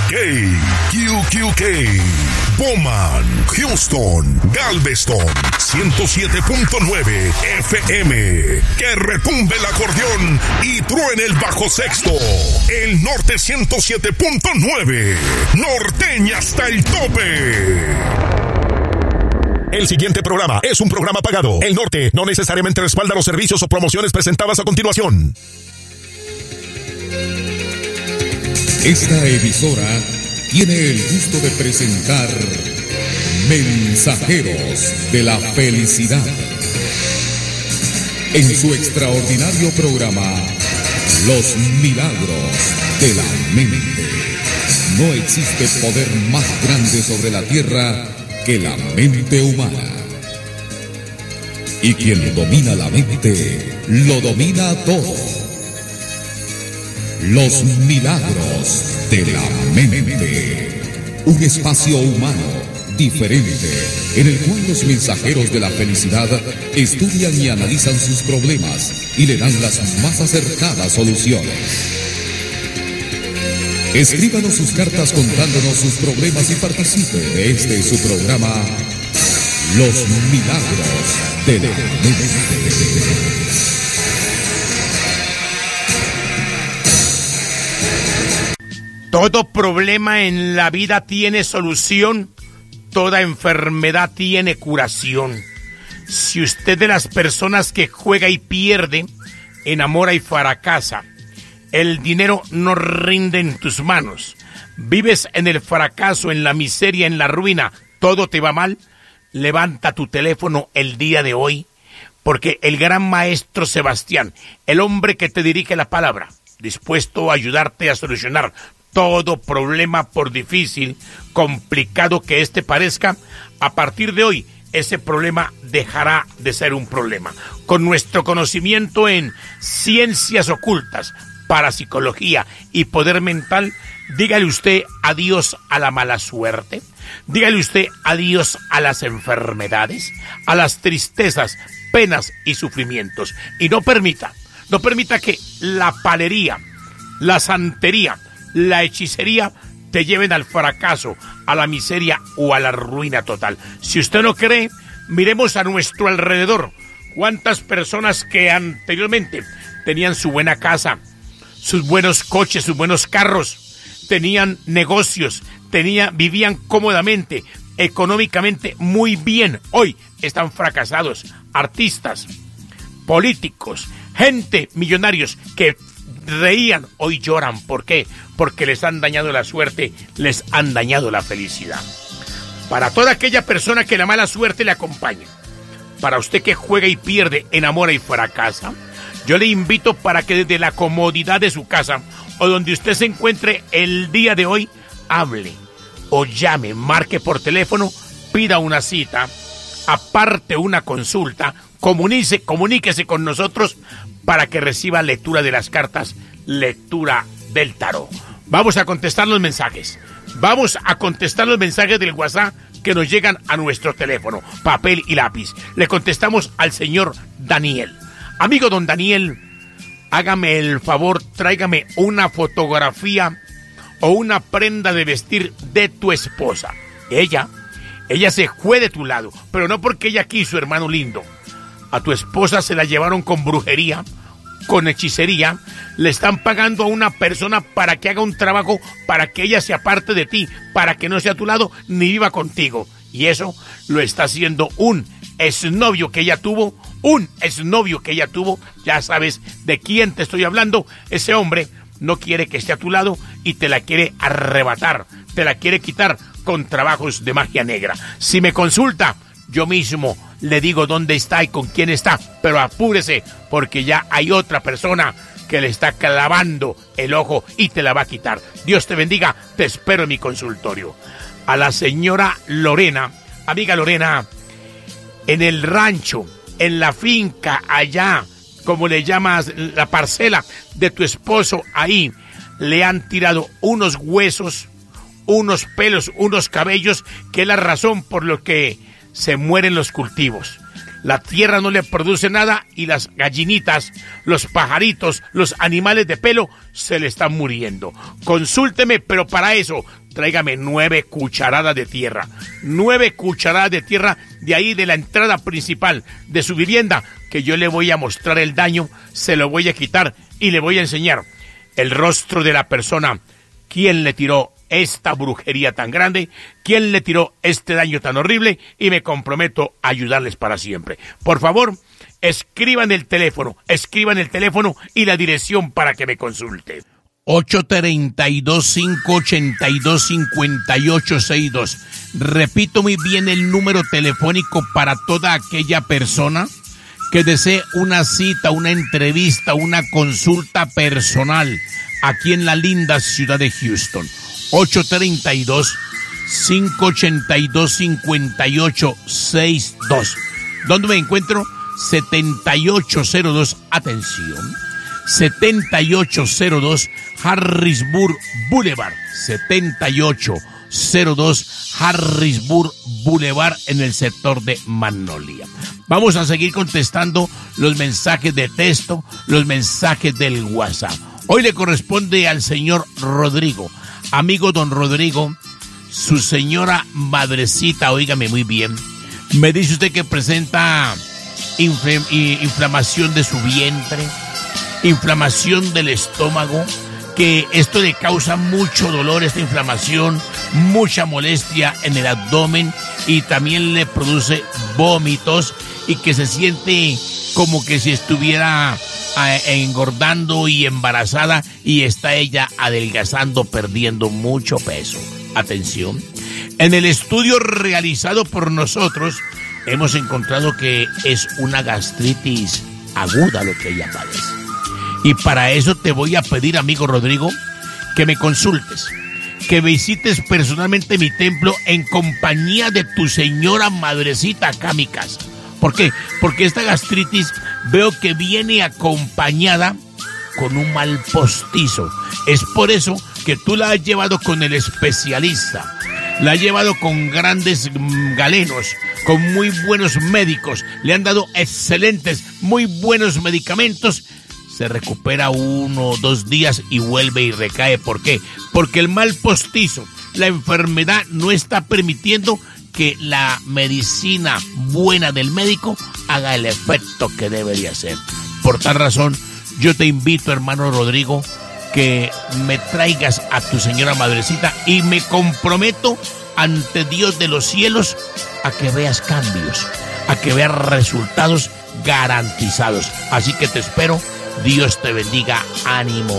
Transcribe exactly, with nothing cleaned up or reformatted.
Q Q K, Bowman, Houston, Galveston, ciento siete punto nueve F M. Que retumbe el acordeón y truene el bajo sexto. El norte ciento siete punto nueve. Norteña hasta el tope. El siguiente programa es un programa pagado. El norte no necesariamente respalda los servicios o promociones presentadas a continuación. Esta emisora tiene el gusto de presentar Mensajeros de la Felicidad. En su extraordinario programa, Los Milagros de la Mente. No existe poder más grande sobre la tierra que la mente humana. Y quien domina la mente, lo domina todo. Los Milagros de la Mente. Un espacio humano diferente en el cual los mensajeros de la felicidad estudian y analizan sus problemas y le dan las más acertadas soluciones. Escríbanos sus cartas contándonos sus problemas y participe de este su programa, Los Milagros de la Mente. Todo problema en la vida tiene solución, toda enfermedad tiene curación. Si usted de las personas que juega y pierde, enamora y fracasa, el dinero no rinde en tus manos, vives en el fracaso, en la miseria, en la ruina, todo te va mal, levanta tu teléfono el día de hoy, porque el gran maestro Sebastián, el hombre que te dirige la palabra, dispuesto a ayudarte a solucionar todo problema, por difícil, complicado que éste parezca, a partir de hoy ese problema dejará de ser un problema. Con nuestro conocimiento en ciencias ocultas, parapsicología y poder mental, dígale usted adiós a la mala suerte, dígale usted adiós a las enfermedades, a las tristezas, penas y sufrimientos. Y no permita, no permita que la palería, la santería, la hechicería te lleven al fracaso, a la miseria o a la ruina total. Si usted no cree, miremos a nuestro alrededor. ¿Cuántas personas que anteriormente tenían su buena casa, sus buenos coches, sus buenos carros, tenían negocios, tenían, vivían cómodamente, económicamente muy bien, hoy están fracasados? Artistas, políticos, gente, millonarios que reían, hoy lloran. ¿Por qué? Porque les han dañado la suerte, les han dañado la felicidad. Para toda aquella persona que la mala suerte le acompaña, para usted que juega y pierde, enamora y fracasa, yo le invito para que desde la comodidad de su casa o donde usted se encuentre el día de hoy, hable o llame, marque por teléfono, pida una cita, aparte una consulta, comuníquese, comuníquese con nosotros para que reciba lectura de las cartas, lectura del tarot. Vamos a contestar los mensajes. Vamos a contestar los mensajes del WhatsApp que nos llegan a nuestro teléfono, papel y lápiz. Le contestamos al señor Daniel. Amigo don Daniel, hágame el favor, tráigame una fotografía o una prenda de vestir de tu esposa. Ella, ella se fue de tu lado, pero no porque ella quiso, hermano lindo. A tu esposa se la llevaron con brujería, con hechicería, le están pagando a una persona para que haga un trabajo, para que ella se aparte de ti, para que no sea a tu lado ni viva contigo. Y eso lo está haciendo un exnovio que ella tuvo, un exnovio que ella tuvo, ya sabes de quién te estoy hablando. Ese hombre no quiere que esté a tu lado y te la quiere arrebatar, te la quiere quitar con trabajos de magia negra. Si me consulta, yo mismo le digo dónde está y con quién está, pero apúrese porque ya hay otra persona que le está clavando el ojo y te la va a quitar. Dios te bendiga, te espero en mi consultorio. A la señora Lorena, amiga Lorena, en el rancho, en la finca allá, como le llamas, la parcela de tu esposo, ahí le han tirado unos huesos, unos pelos, unos cabellos, que es la razón por lo que se mueren los cultivos. La tierra no le produce nada y las gallinitas, los pajaritos, los animales de pelo se le están muriendo. Consúlteme, pero para eso tráigame nueve cucharadas de tierra. Nueve cucharadas de tierra de ahí de la entrada principal de su vivienda, que yo le voy a mostrar el daño, se lo voy a quitar y le voy a enseñar el rostro de la persona. ¿Quién le tiró esta brujería tan grande? ¿Quién le tiró este daño tan horrible? Y me comprometo a ayudarles para siempre. Por favor, escriban el teléfono, escriban el teléfono y la dirección para que me consulte. ocho tres dos, cinco ocho dos, cinco ocho seis dos. Repito muy bien el número telefónico para toda aquella persona que desee una cita, una entrevista, una consulta personal aquí en la linda ciudad de Houston. ocho tres dos, cinco ocho dos, cinco ocho seis dos. ¿Dónde me encuentro? setenta y ocho cero dos, atención, setenta y ocho cero dos Harrisburg Boulevard, setenta y ocho cero dos Harrisburg Boulevard en el sector de Magnolia. Vamos a seguir contestando los mensajes de texto, los mensajes del WhatsApp. Hoy le corresponde al señor Rodrigo. Amigo don Rodrigo, su señora madrecita, óigame muy bien, me dice usted que presenta infl- inflamación de su vientre, inflamación del estómago, que esto le causa mucho dolor, esta inflamación, mucha molestia en el abdomen y también le produce vómitos y que se siente como que si estuviera engordando y embarazada y está ella adelgazando, perdiendo mucho peso. Atención, en el estudio realizado por nosotros hemos encontrado que es una gastritis aguda lo que ella padece. Y para eso te voy a pedir, amigo Rodrigo, que me consultes, que visites personalmente mi templo en compañía de tu señora madrecita acá a mi casa. ¿Por qué? Porque esta gastritis veo que viene acompañada con un mal postizo. Es por eso que tú la has llevado con el especialista, la has llevado con grandes galenos, con muy buenos médicos, le han dado excelentes, muy buenos medicamentos. Se recupera uno o dos días y vuelve y recae. ¿Por qué? Porque el mal postizo, la enfermedad no está permitiendo que la medicina buena del médico haga el efecto que debería hacer. Por tal razón, yo te invito, hermano Rodrigo, que me traigas a tu señora madrecita y me comprometo ante Dios de los cielos a que veas cambios, a que veas resultados garantizados. Así que te espero. Dios te bendiga. Ánimo.